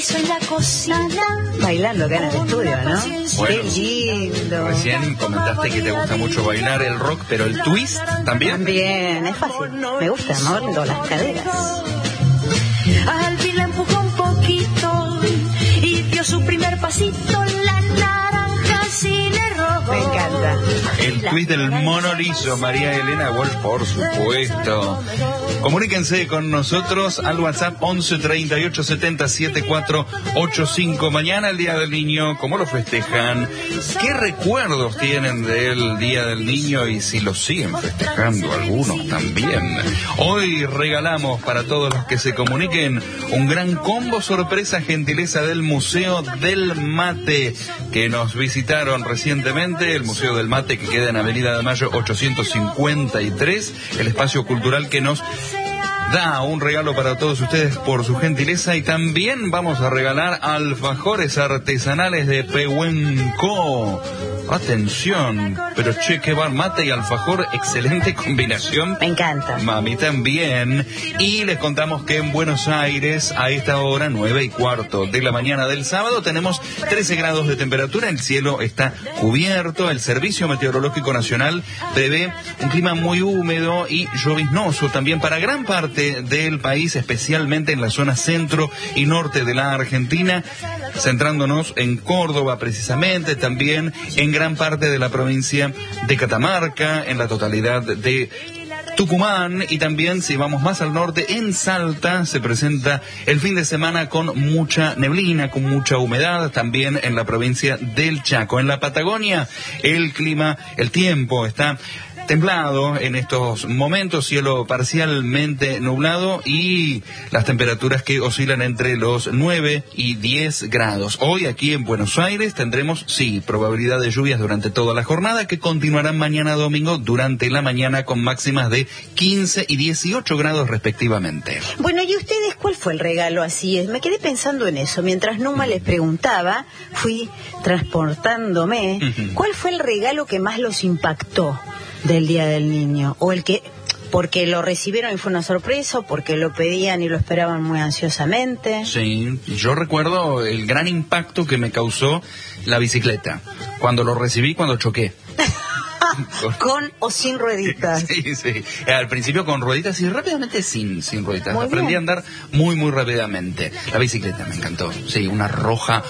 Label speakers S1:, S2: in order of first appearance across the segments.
S1: En la cocina, bailando acá en el estudio, ¿no?
S2: Bueno,
S1: qué lindo.
S2: Recién comentaste que te gusta mucho bailar el rock, pero el twist también.
S1: También, es fácil. Me gusta, moviendo las caderas.
S3: Al fin la empujó un poquito y dio su primer pasito, la naranja sí le robó.
S1: Me encanta.
S2: El twist del mono liso, María Elena Wolf, por supuesto. Comuníquense con nosotros al WhatsApp 11 38 70 7485. Mañana el Día del Niño, ¿cómo lo festejan? ¿Qué recuerdos tienen del Día del Niño y si lo siguen festejando algunos también? Hoy regalamos para todos los que se comuniquen un gran combo sorpresa, gentileza del Museo del Mate, que nos visitaron recientemente, el Museo del Mate que queda en Avenida de Mayo 853, el espacio cultural que nos da un regalo para todos ustedes por su gentileza. Y también vamos a regalar alfajores artesanales de Pehuenco. Atención, pero che, que bar, mate y alfajor, excelente combinación.
S1: Me encanta.
S2: Mami también. Y les contamos que en Buenos Aires, a esta hora, 9:15 de la mañana del sábado, tenemos 13 grados de temperatura, el cielo está cubierto, el Servicio Meteorológico Nacional prevé un clima muy húmedo y lloviznoso también para gran parte del país, especialmente en la zona centro y norte de la Argentina, centrándonos en Córdoba precisamente, también en gran parte de la provincia de Catamarca, en la totalidad de Tucumán, y también si vamos más al norte, en Salta se presenta el fin de semana con mucha neblina, con mucha humedad, también en la provincia del Chaco. En la Patagonia el clima, el tiempo está templado en estos momentos, cielo parcialmente nublado y las temperaturas que oscilan entre los 9 y 10 grados. Hoy aquí en Buenos Aires tendremos, sí, probabilidad de lluvias durante toda la jornada, que continuarán mañana domingo durante la mañana con máximas de 15 y 18 grados respectivamente.
S1: Bueno, ¿y ustedes cuál fue el regalo así? Me quedé pensando en eso. Mientras Numa les preguntaba, fui transportándome. ¿Cuál fue el regalo que más los impactó del Día del Niño? O el que, porque lo recibieron y fue una sorpresa, o porque lo pedían y lo esperaban muy ansiosamente.
S2: Sí, yo recuerdo el gran impacto que me causó la bicicleta. Cuando lo recibí, cuando choqué.
S1: ¿Con o sin rueditas?
S2: Sí, sí. Al principio con rueditas y rápidamente sin rueditas.
S1: Muy
S2: Aprendí
S1: bien.
S2: a andar muy, muy rápidamente. La bicicleta me encantó. Sí, una roja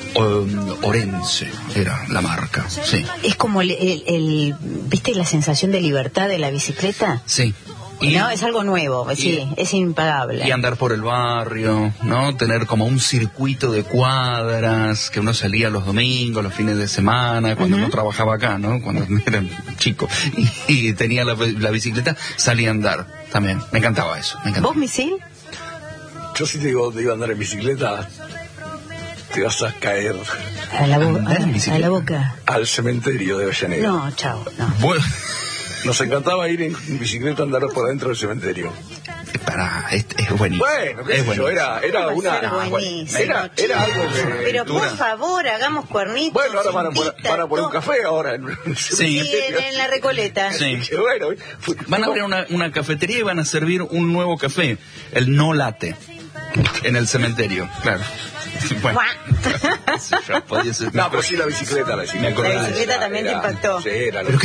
S2: Orense era la marca. Sí.
S1: Es como ¿viste la sensación de libertad de la bicicleta?
S2: Sí. Y,
S1: no, es algo nuevo, sí, es impagable.
S2: Y andar por el barrio, ¿no? Tener como un circuito de cuadras, que uno salía los domingos, los fines de semana, cuando no trabajaba acá, ¿no? Cuando era chico. Y tenía la bicicleta, salía a andar también. Me encantaba eso. Me encantaba.
S1: ¿Vos, Misil?
S4: Yo sí te digo, te iba a andar en bicicleta, te vas a caer
S1: A la boca.
S4: al cementerio de Avellaneda.
S1: No, chao, no.
S2: Bueno,
S4: Nos encantaba ir en bicicleta a andar por adentro del cementerio.
S2: es buenísimo.
S4: Bueno, qué
S2: es
S4: sé yo,
S2: buenísimo.
S4: era
S1: Va a
S4: una...
S1: ser buenísimo,
S4: Era algo que...
S1: Pero por favor, hagamos cuernitos.
S4: Bueno, ahora
S1: invita
S4: van a poner un
S1: todo.
S4: café ahora en el
S2: Sí.
S4: cementerio.
S1: En la Recoleta.
S2: Sí.
S4: Que bueno,
S2: Van a abrir una cafetería y van a servir un nuevo café, el no latte, en el cementerio, claro. Bueno, ya podía ser.
S4: No, pero sí la bicicleta.
S2: Me acordé.
S1: La bicicleta también te impactó.
S4: Sí, era
S2: Pero